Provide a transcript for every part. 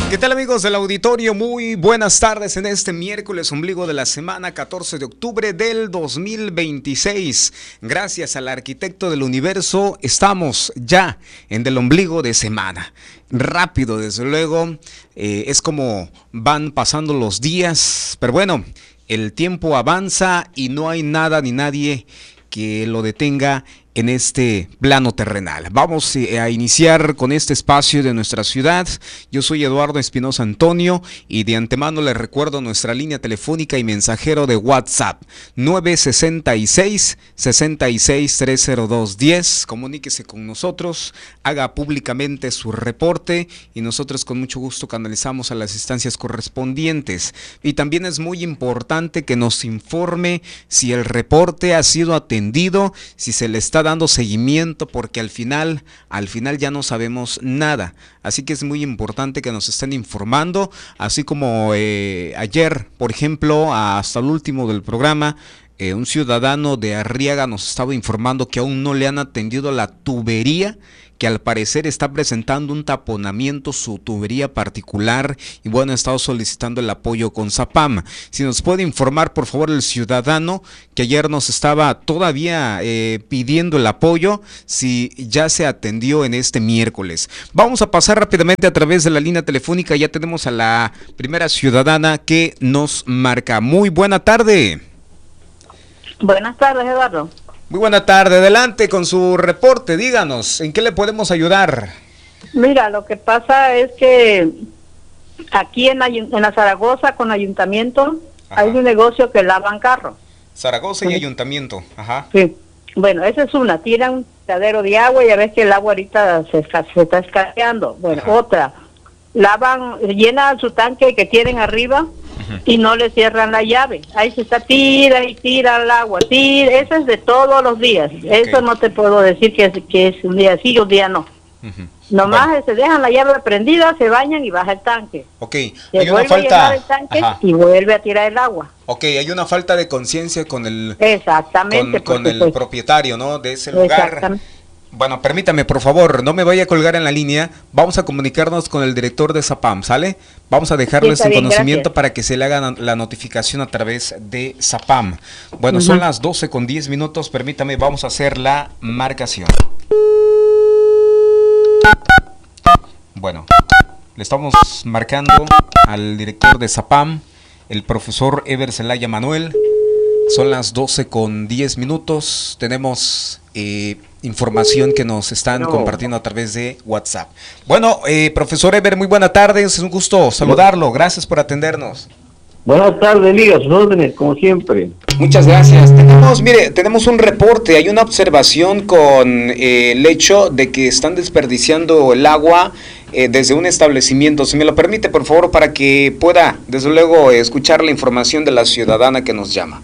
¿Qué tal, amigos del auditorio? Muy buenas tardes en este miércoles ombligo de la semana 14 de octubre del 2026. Gracias al arquitecto del universo estamos ya en el ombligo de semana. Rápido, desde luego, es como van pasando los días, pero bueno, el tiempo avanza y no hay nada ni nadie que lo detenga en este plano terrenal. Vamos a iniciar con este espacio de nuestra ciudad. Yo soy Eduardo Espinosa Antonio y de antemano les recuerdo nuestra línea telefónica y mensajero de WhatsApp 966-66-30210. Comuníquese con nosotros, haga públicamente su reporte y nosotros con mucho gusto canalizamos a las instancias correspondientes. Y también es muy importante que nos informe si el reporte ha sido atendido, si se le está dando seguimiento, porque al final ya no sabemos nada. Así que es muy importante que nos estén informando, así como ayer, por ejemplo, hasta el último del programa, un ciudadano de Arriaga nos estaba informando que aún no le han atendido la tubería, que al parecer está presentando un taponamiento, su tubería particular, y bueno, ha estado solicitando el apoyo con Sapam. Si nos puede informar, por favor, el ciudadano que ayer nos estaba todavía pidiendo el apoyo, si ya se atendió en este miércoles. Vamos a pasar rápidamente a través de la línea telefónica. Ya tenemos a la primera ciudadana que nos marca. Muy buena tarde. Buenas tardes, Eduardo. Muy buena tarde, adelante con su reporte, díganos, ¿en qué le podemos ayudar? Mira, lo que pasa es que aquí en la Zaragoza con ayuntamiento, ajá, hay un negocio que lavan carros. Zaragoza y ayuntamiento, ajá. Sí, bueno, esa es una, tiran un tiradero de agua y ya ves que el agua ahorita se está escaseando. Bueno, ajá, otra, llenan su tanque que tienen arriba, y no le cierran la llave. Ahí se está, tira y tira el agua, tira. Eso es de todos los días. Okay. Eso no te puedo decir que es un día sí y un día no. Nomás bueno, se dejan la llave prendida, se bañan y baja el tanque. Ok, hay una falta. El tanque y vuelve a tirar el agua. Ok, hay una falta de conciencia con el, exactamente, con el propietario, ¿no? De ese lugar. Bueno, permítame, por favor, no me vaya a colgar en la línea. Vamos a comunicarnos con el director de Sapam, ¿sale? Vamos a dejarles en conocimiento, gracias, para que se le haga la notificación a través de Sapam. Bueno, son las 12:10. Permítame, vamos a hacer la marcación. Bueno, le estamos marcando al director de Sapam, el profesor Ever Zelaya Manuel. Son las 12:10. Tenemos información que nos están compartiendo a través de WhatsApp. Bueno, profesor Ever, muy buena tarde. Es un gusto saludarlo. Gracias por atendernos. Buenas tardes, Liga, sus órdenes, como siempre. Muchas gracias. Tenemos un reporte. Hay una observación con el hecho de que están desperdiciando el agua desde un establecimiento. Si me lo permite, por favor, para que pueda, desde luego, escuchar la información de la ciudadana que nos llama.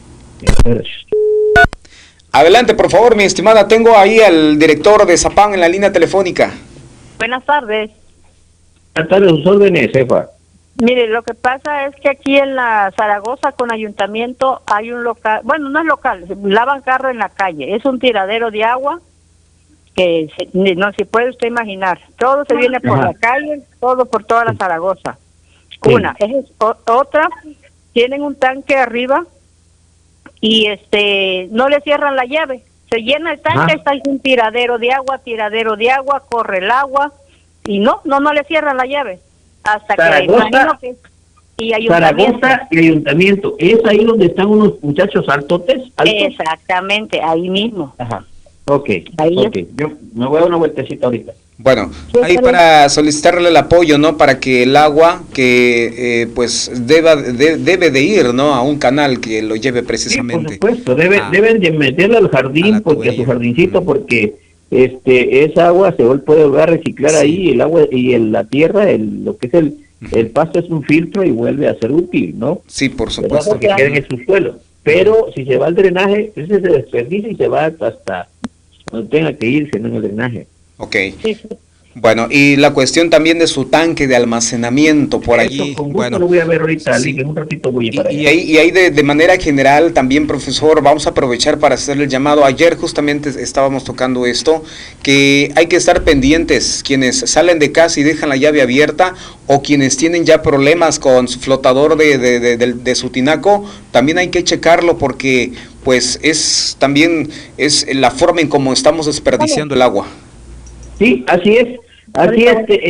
Adelante, por favor, mi estimada. Tengo ahí al director de Sapam en la línea telefónica. Buenas tardes. Buenas tardes, sus órdenes, jefa. Mire, lo que pasa es que aquí en la Zaragoza con ayuntamiento hay un local, bueno, no es local, lavan carro en la calle. Es un tiradero de agua que no se puede usted imaginar. Todo se viene por la calle, todo por toda la Zaragoza. Sí. Otra, tienen un tanque arriba y no le cierran la llave, se llena el tanque, está ahí un tiradero de agua, corre el agua y no le cierran la llave hasta Zaragoza, y ayuntamiento, es ahí donde están unos muchachos altos. Exactamente, ahí mismo. Ajá. Okay. Yo me voy a dar una vueltecita ahorita. Bueno, ahí para solicitarle el apoyo, ¿no? Para que el agua que pues debe de ir, ¿no? A un canal que lo lleve precisamente. Sí, por supuesto, deben de meterla al jardín, porque a su jardincito, porque esa agua se puede volver a reciclar, sí, ahí, el agua y la tierra, lo que es el pasto es un filtro y vuelve a ser útil, ¿no? Sí, por supuesto. Que queda en el subsuelo. Pero si se va al drenaje, ese se desperdicia y se va hasta donde tenga que irse, no en el drenaje. Ok. Sí. Bueno, y la cuestión también de su tanque de almacenamiento por allí. Con gusto bueno, lo voy a ver ahorita, sí. en un ratito voy para allá. Y ahí de manera general también, profesor, vamos a aprovechar para hacerle el llamado. Ayer justamente estábamos tocando esto, que hay que estar pendientes, quienes salen de casa y dejan la llave abierta, o quienes tienen ya problemas con su flotador de su tinaco, también hay que checarlo porque pues es la forma en cómo estamos desperdiciando el agua. Sí, así es. Así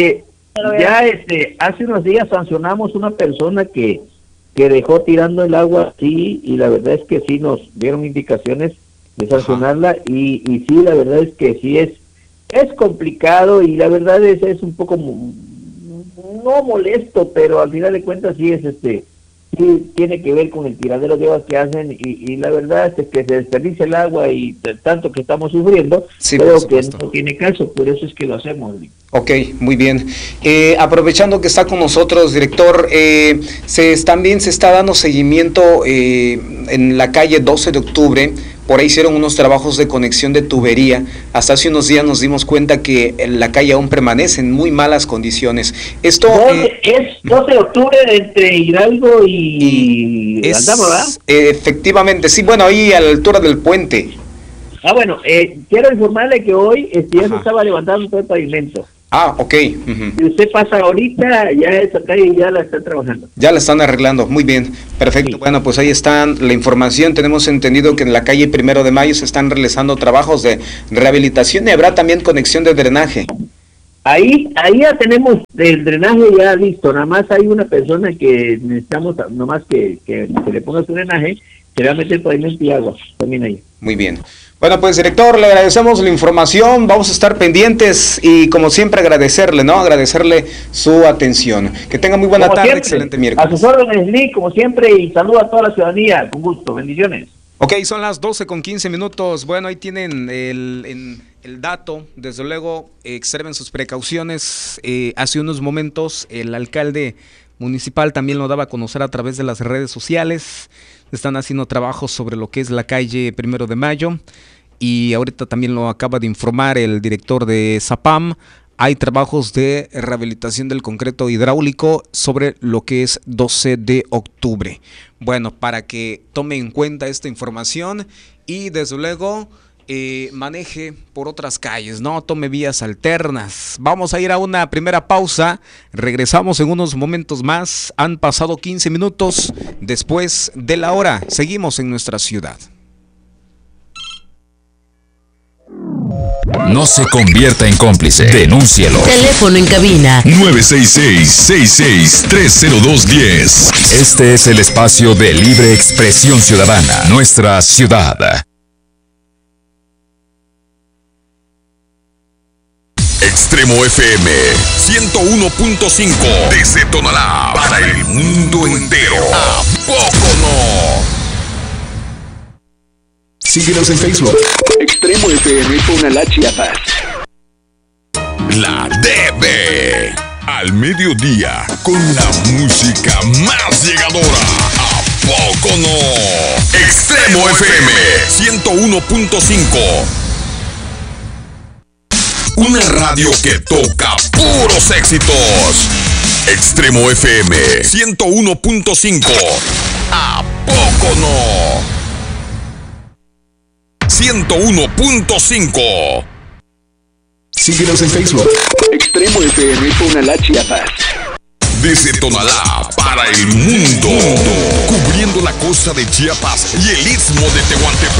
hace unos días sancionamos una persona que dejó tirando el agua así, y la verdad es que sí nos dieron indicaciones de sancionarla. Y sí, la verdad es que sí es complicado, y la verdad es un poco no molesto, pero al final de cuentas sí sí tiene que ver con el tiradero de aguas que hacen, y la verdad es que se desperdicia el agua, y tanto que estamos sufriendo, sí, creo que no tiene caso, por eso es que lo hacemos. Ok, muy bien. Aprovechando que está con nosotros, director, también se está dando seguimiento en la calle 12 de octubre. Por ahí hicieron unos trabajos de conexión de tubería. Hasta hace unos días nos dimos cuenta que la calle aún permanece en muy malas condiciones. Esto es 12 de octubre entre Hidalgo y Aldama, ¿verdad? Efectivamente, sí, bueno, ahí a la altura del puente. Bueno, quiero informarle que hoy ya se estaba levantando todo el pavimento. Ok. Si usted pasa ahorita, ya esa calle ya la están trabajando. Ya la están arreglando, muy bien, perfecto. Sí. Bueno, pues ahí está la información. Tenemos entendido que en la calle 1 de Mayo se están realizando trabajos de rehabilitación y habrá también conexión de drenaje. Ahí ya tenemos el drenaje ya listo. Nada más hay una persona que necesitamos, nomás que le ponga su drenaje, se va a meter pavimento y agua también ahí. Muy bien. Bueno, pues director, le agradecemos la información, vamos a estar pendientes y como siempre agradecerle, ¿no? Agradecerle su atención. Que tenga muy buena tarde, excelente miércoles. A sus órdenes, Lee, como siempre, y saludo a toda la ciudadanía, con gusto, bendiciones. Ok, son las 12:15. Bueno, ahí tienen el dato, desde luego, extremen sus precauciones. Hace unos momentos el alcalde municipal también lo daba a conocer a través de las redes sociales. Están haciendo trabajos sobre lo que es la calle 1 de Mayo y ahorita también lo acaba de informar el director de Zapam. Hay trabajos de rehabilitación del concreto hidráulico sobre lo que es 12 de octubre. Bueno, para que tome en cuenta esta información y desde luego maneje por otras calles, no tome vías alternas. Vamos a ir a una primera pausa, regresamos en unos momentos más. Han pasado 15 minutos después de la hora, seguimos en nuestra ciudad. No se convierta en cómplice, denúncielo. Teléfono en cabina 966-6630210. Este es el espacio de libre expresión ciudadana, nuestra ciudad. Extremo FM 101.5 desde Tonalá para el mundo entero. ¿A poco no? Síguenos en Facebook. Extremo FM Tonalá, Chiapas. La debe. Al mediodía con la música más llegadora. ¿A poco no? Extremo FM 101.5. Una radio que toca puros éxitos. Extremo FM 101.5. ¿A poco no? 101.5. Síguenos en Facebook. Extremo FM Tonalá, Chiapas. Desde Tonalá para el mundo. Cubriendo la costa de Chiapas y el istmo de Tehuantepec.